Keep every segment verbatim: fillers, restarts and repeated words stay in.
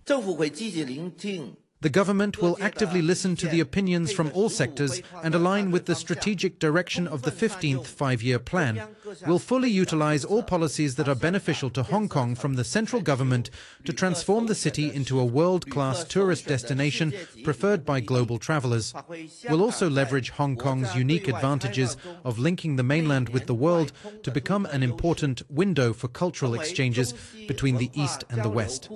政府会积极聆听 The government will actively listen to the opinions from all sectors and align with the strategic direction of the fifteenth five-year plan. We'll fully utilize all policies that are beneficial to Hong Kong from the central government to transform the city into a world-class tourist destination preferred by global travelers. We'll also leverage Hong Kong's unique advantages of linking the mainland with the world to become an important window for cultural exchanges between the East and the West.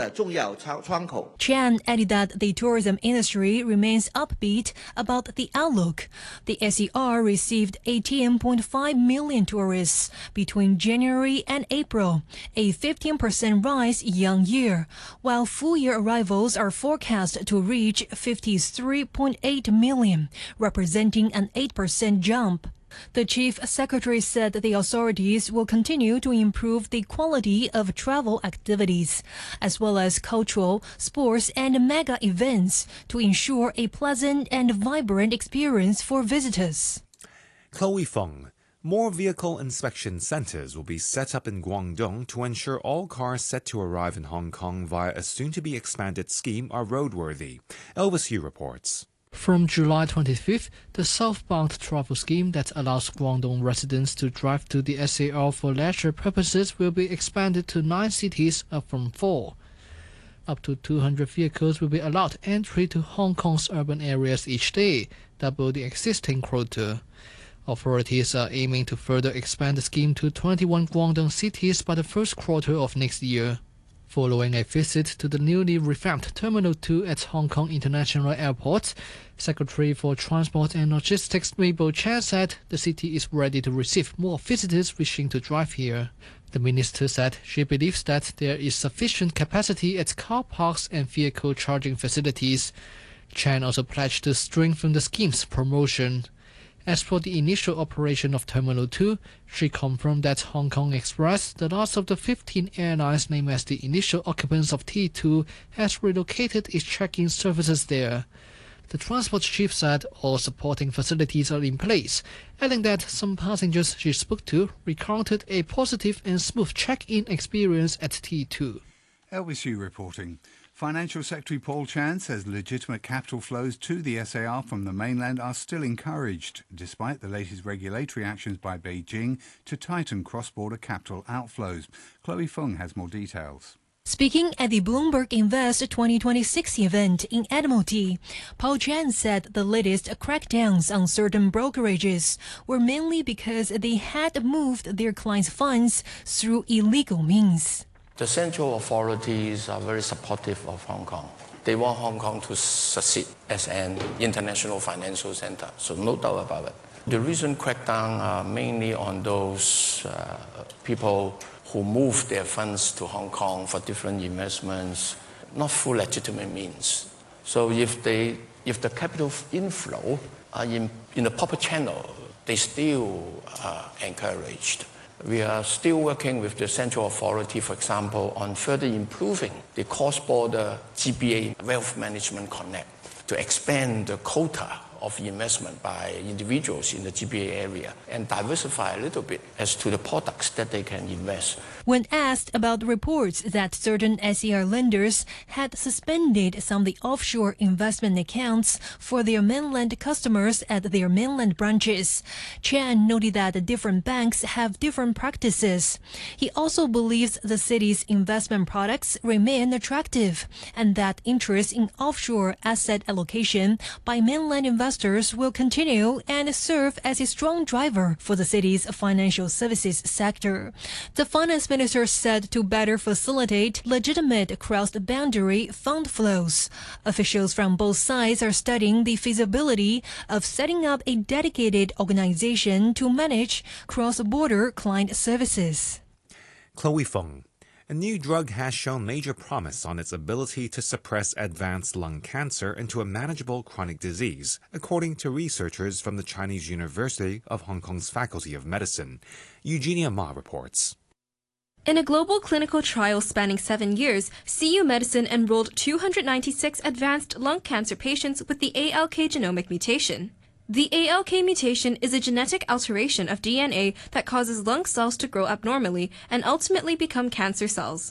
Chan added that the tourism industry remains upbeat about the outlook. The S E R received eighteen point five million tourists between January and April, a fifteen percent rise year-on-year, while full-year arrivals are forecast to reach fifty-three point eight million, representing an eight percent jump. The chief secretary said the authorities will continue to improve the quality of travel activities, as well as cultural, sports, and mega events to ensure a pleasant and vibrant experience for visitors. Chloe Feng. More vehicle inspection centers will be set up in Guangdong to ensure all cars set to arrive in Hong Kong via a soon-to-be-expanded scheme are roadworthy. Elvis Hu reports. From July twenty-fifth, the southbound travel scheme that allows Guangdong residents to drive to the S A R for leisure purposes will be expanded to nine cities, up from four. Up to two hundred vehicles will be allowed entry to Hong Kong's urban areas each day, double the existing quota. Authorities are aiming to further expand the scheme to twenty-one Guangdong cities by the first quarter of next year. Following a visit to the newly revamped Terminal two at Hong Kong International Airport, Secretary for Transport and Logistics Mabel Chan said the city is ready to receive more visitors wishing to drive here. The minister said she believes that there is sufficient capacity at car parks and vehicle charging facilities. Chan also pledged to strengthen the scheme's promotion. As for the initial operation of Terminal two, she confirmed that Hong Kong Express, the last of the fifteen airlines named as the initial occupants of T two, has relocated its check-in services there. The transport chief said all supporting facilities are in place, adding that some passengers she spoke to recounted a positive and smooth check-in experience at T two. Elvis Hu reporting. Financial Secretary Paul Chan says legitimate capital flows to the S A R from the mainland are still encouraged, despite the latest regulatory actions by Beijing to tighten cross-border capital outflows. Chloe Feng has more details. Speaking at the Bloomberg Invest twenty twenty-six event in Admiralty, Paul Chan said the latest crackdowns on certain brokerages were mainly because they had moved their clients' funds through illegal means. The central authorities are very supportive of Hong Kong. They want Hong Kong to succeed as an international financial center, so no doubt about it. The recent crackdown are mainly on those uh, people who move their funds to Hong Kong for different investments, not through legitimate means. So if they, if the capital inflow are in, in the proper channel, they still are encouraged. We are still working with the central authority, for example, on further improving the cross-border G B A Wealth Management Connect to expand the quota of investment by individuals in the G B A area and diversify a little bit as to the products that they can invest. When asked about reports that certain S A R lenders had suspended some of the offshore investment accounts for their mainland customers at their mainland branches, Chan noted that different banks have different practices. He also believes the city's investment products remain attractive and that interest in offshore asset allocation by mainland investors will continue and serve as a strong driver for the city's financial services sector. The finance minister said to better facilitate legitimate cross-boundary fund flows, officials from both sides are studying the feasibility of setting up a dedicated organization to manage cross-border client services. Chloe Feng. A new drug has shown major promise on its ability to suppress advanced lung cancer into a manageable chronic disease, according to researchers from the Chinese University of Hong Kong's Faculty of Medicine. Eugenia Ma reports. In a global clinical trial spanning seven years, C U Medicine enrolled two hundred ninety-six advanced lung cancer patients with the A L K genomic mutation. The A L K mutation is a genetic alteration of D N A that causes lung cells to grow abnormally and ultimately become cancer cells.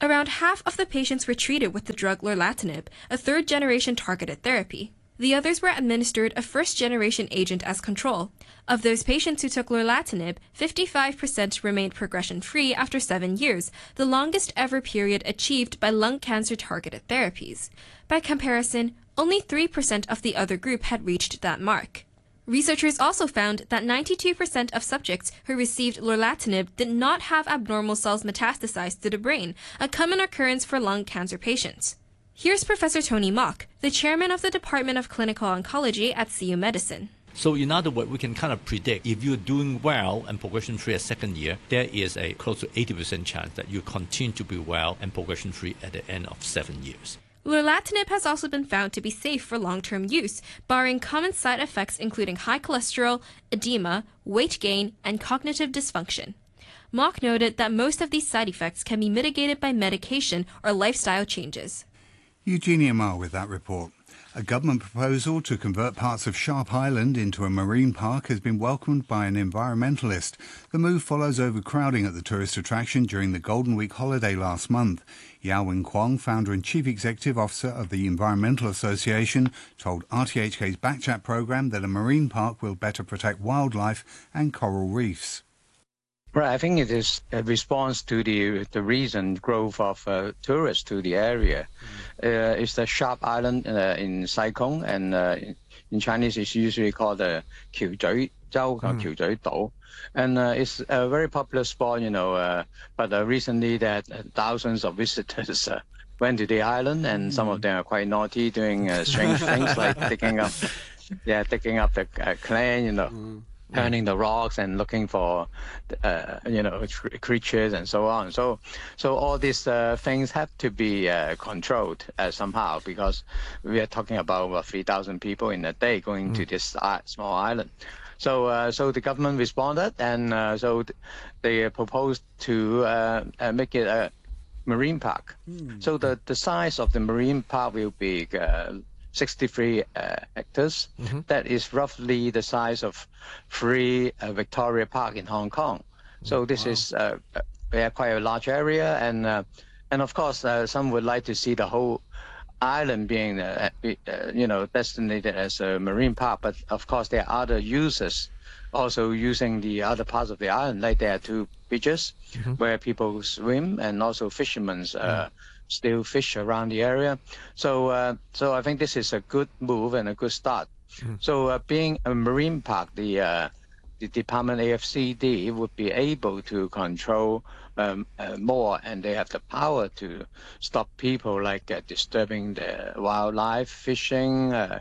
Around half of the patients were treated with the drug lorlatinib, a third-generation targeted therapy. The others were administered a first-generation agent as control. Of those patients who took lorlatinib, fifty-five percent remained progression-free after seven years, the longest ever period achieved by lung cancer-targeted therapies. By comparison, only three percent of the other group had reached that mark. Researchers also found that ninety-two percent of subjects who received lorlatinib did not have abnormal cells metastasized to the brain, a common occurrence for lung cancer patients. Here's Professor Tony Mok, the chairman of the Department of Clinical Oncology at C U Medicine. So in other words, we can kind of predict if you're doing well and progression-free at second year, there is a close to eighty percent chance that you continue to be well and progression-free at the end of seven years. Lorlatinib has also been found to be safe for long-term use, barring common side effects including high cholesterol, edema, weight gain, and cognitive dysfunction. Mok noted that most of these side effects can be mitigated by medication or lifestyle changes. Eugenia Ma with that report. A government proposal to convert parts of Sharp Island into a marine park has been welcomed by an environmentalist. The move follows overcrowding at the tourist attraction during the Golden Week holiday last month. Yao-Wing Kwong, founder and chief executive officer of the Environmental Association, told R T H K's Backchat programme that a marine park will better protect wildlife and coral reefs. Right, I think it is a response to the the recent growth of uh, tourists to the area. Mm. Uh, it's the Sharp Island uh, in Sai Kung, and uh, in Chinese it's usually called the Qiu Zhui Zhou, mm. Qiu Zhui Dou. And uh, it's a very popular spot, you know, uh, but uh, recently that uh, thousands of visitors uh, went to the island, and mm. some of them are quite naughty, doing uh, strange things like digging up, yeah, digging up the uh, clay, you know. Mm. Turning the rocks and looking for, uh, you know, creatures and so on. So, so all these uh, things have to be uh, controlled uh, somehow, because we are talking about uh, three thousand people in a day going mm. to this uh, small island. So, uh, so the government responded, and uh, so th they proposed to uh, uh, make it a marine park. Mm. So the the size of the marine park will be Uh, sixty-three uh, hectares. Mm-hmm. That is roughly the size of three uh, Victoria Park in Hong Kong. So this wow. is uh, uh, quite a large area, and uh, and of course uh, some would like to see the whole island being uh, uh, you know designated as a marine park. But of course there are other users also using the other parts of the island, like there are two beaches mm-hmm. where people swim, and also fishermen uh, mm. still fish around the area. So uh, so I think this is a good move and a good start. Mm. So uh, being a marine park, the uh, the Department A F C D would be able to control um, uh, more, and they have the power to stop people like uh, disturbing the wildlife, fishing, uh,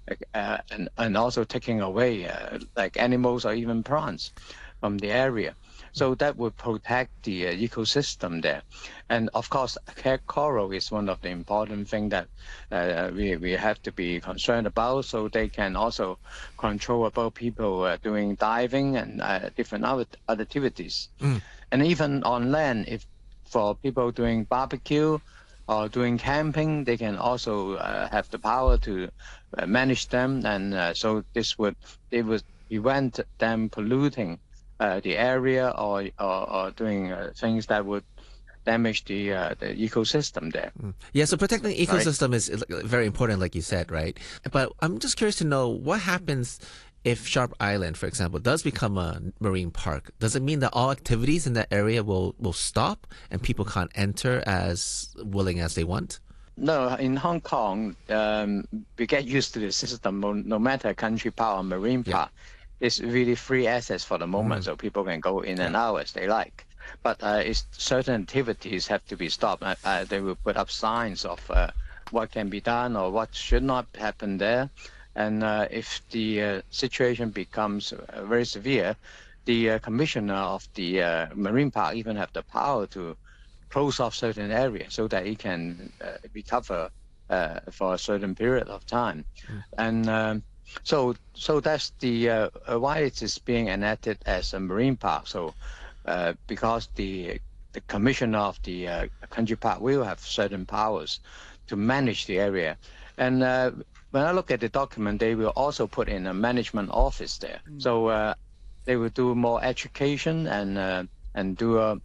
uh, and, and also taking away uh, like animals or even plants from the area. So that would protect the uh, ecosystem there. And of course, cat coral is one of the important things that uh, we, we have to be concerned about. So they can also control about people uh, doing diving and uh, different other activities. Mm. And even on land, if for people doing barbecue or doing camping, they can also uh, have the power to uh, manage them. And uh, so this would, it would prevent them polluting Uh, the area or or, or doing uh, things that would damage the uh, the ecosystem there. Mm. Yeah, so protecting the ecosystem right. is very important, like you said, right? But I'm just curious to know what happens if Sharp Island, for example, does become a marine park. Does it mean that all activities in that area will will stop and people can't enter as willing as they want? No, in Hong Kong, um, we get used to the system. No, no matter country park or marine park. Yeah. It's really free access for the moment, mm. so people can go in and out as they like. But uh, it's, certain activities have to be stopped. Uh, uh, they will put up signs of uh, what can be done or what should not happen there. And uh, if the uh, situation becomes uh, very severe, the uh, commissioner of the uh, marine park even have the power to close off certain areas so that it can uh, recover uh, for a certain period of time. Mm. And um, So, so that's the uh, why it is being enacted as a marine park. So, uh, because the the commissioner of the uh, country park will have certain powers to manage the area, and uh, when I look at the document, they will also put in a management office there. Mm. So uh, they will do more education and uh, and do a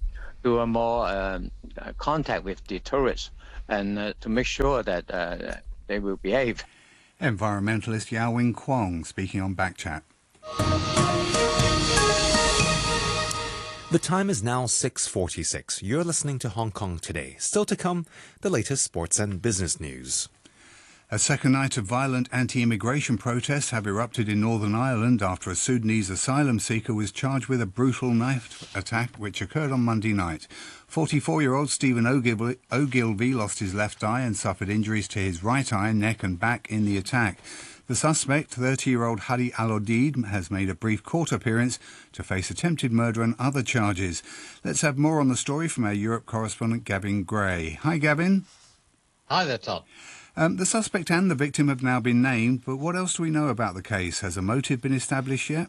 do a more um, uh, contact with the tourists and uh, to make sure that uh, they will behave. Environmentalist Yao Wing Kwong speaking on Backchat. The time is now six forty-six. You're listening to Hong Kong Today. Still to come, the latest sports and business news. A second night of violent anti-immigration protests have erupted in Northern Ireland after a Sudanese asylum seeker was charged with a brutal knife attack which occurred on Monday night. forty-four-year-old Stephen Ogilvie, Ogilvie lost his left eye and suffered injuries to his right eye, neck and back in the attack. The suspect, thirty-year-old Hadi Al-Odid, has made a brief court appearance to face attempted murder and other charges. Let's have more on the story from our Europe correspondent Gavin Gray. Hi, Gavin. Hi there, Todd. Um, the suspect and the victim have now been named, but what else do we know about the case? Has a motive been established yet?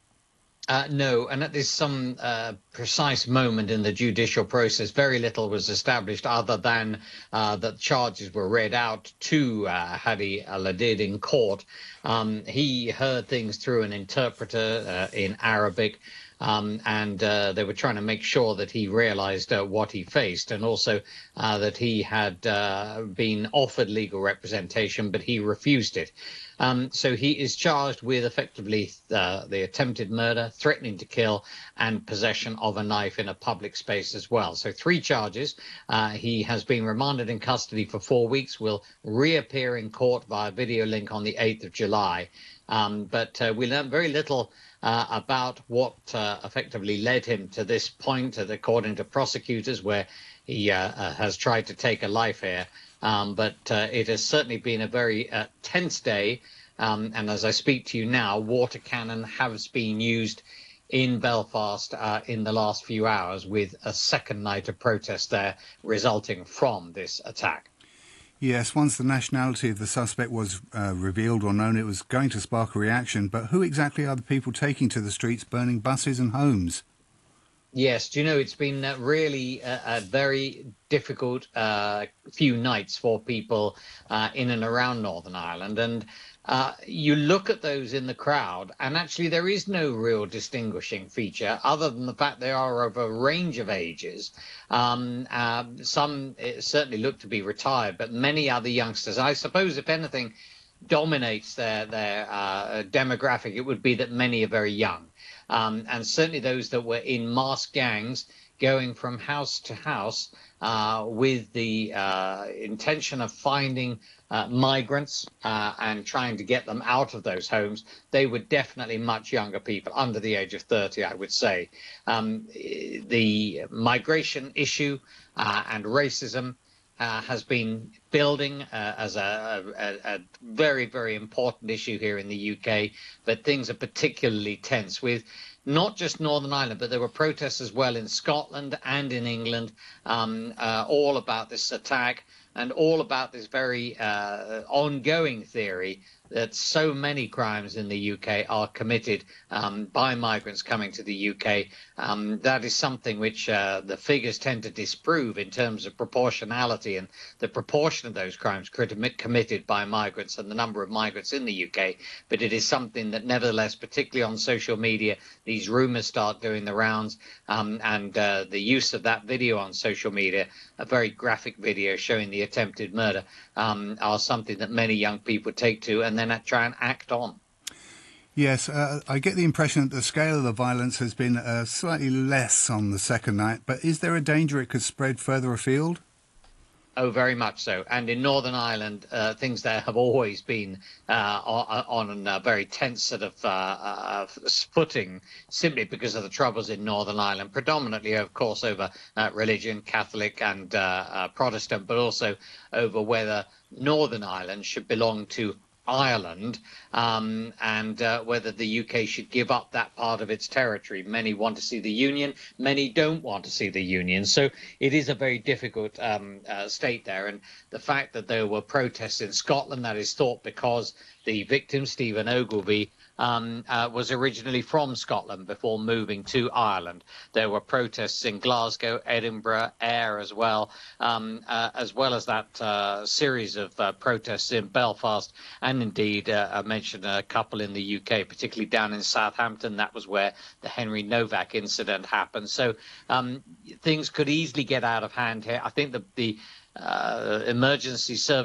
Uh, no, and at this some uh, precise moment in the judicial process, very little was established other than uh, that charges were read out to uh, Hadi Al-Odid in court. Um, he heard things through an interpreter uh, in Arabic. Um, and uh, they were trying to make sure that he realized uh, what he faced, and also uh, that he had uh, been offered legal representation, but he refused it. Um, so he is charged with effectively uh, the attempted murder, threatening to kill, and possession of a knife in a public space as well. So three charges. Uh, he has been remanded in custody for four weeks, will reappear in court via video link on the eighth of July. Um, but uh, we learned very little Uh, about what uh, effectively led him to this point, uh, according to prosecutors, where he uh, uh, has tried to take a life here. Um, but uh, it has certainly been a very uh, tense day. Um, and as I speak to you now, water cannon has been used in Belfast uh, in the last few hours, with a second night of protest there resulting from this attack. Yes, once the nationality of the suspect was uh, revealed or known, it was going to spark a reaction. But who exactly are the people taking to the streets, burning buses and homes? Yes, do you know, it's been uh, really a, a very difficult uh, few nights for people uh, in and around Northern Ireland. And uh, you look at those in the crowd, and actually there is no real distinguishing feature other than the fact they are of a range of ages. Um, uh, some certainly look to be retired, but many other youngsters, I suppose, if anything dominates their, their uh, demographic, it would be that many are very young. Um, and certainly those that were in masked gangs going from house to house uh, with the uh, intention of finding uh, migrants uh, and trying to get them out of those homes. They were definitely much younger people, under the age of thirty, I would say. Um, the migration issue uh, and racism Uh, has been building uh, as a, a, a very, very important issue here in the U K, but things are particularly tense with not just Northern Ireland, but there were protests as well in Scotland and in England, um, uh, all about this attack and all about this very uh, ongoing theory that so many crimes in the U K are committed um, by migrants coming to the U K. Um, that is something which uh, the figures tend to disprove in terms of proportionality and the proportion of those crimes committed by migrants and the number of migrants in the U K. But it is something that nevertheless, particularly on social media, these rumours start doing the rounds, um, and uh, the use of that video on social media, a very graphic video showing the attempted murder, um, are something that many young people take to and then try and act on. Yes, uh, I get the impression that the scale of the violence has been uh, slightly less on the second night, but is there a danger it could spread further afield? Oh, very much so. And in Northern Ireland, uh, things there have always been uh, on, on a very tense sort of uh, uh, footing, simply because of the troubles in Northern Ireland, predominantly, of course, over uh, religion, Catholic and uh, uh, Protestant, but also over whether Northern Ireland should belong to Ireland, um, and uh, whether the U K should give up that part of its territory. Many want to see the Union, many don't want to see the Union. So it is a very difficult um, uh, state there. And the fact that there were protests in Scotland, that is thought because the victim, Stephen Ogilvie, Um, uh, was originally from Scotland before moving to Ireland. There were protests in Glasgow, Edinburgh, Ayr as well, um, uh, as well as that uh, series of uh, protests in Belfast. And and indeed uh, I mentioned a couple in the U K, particularly down in Southampton. That was where the Henry Novak incident happened. So um, things could easily get out of hand here. I think the, the uh, emergency service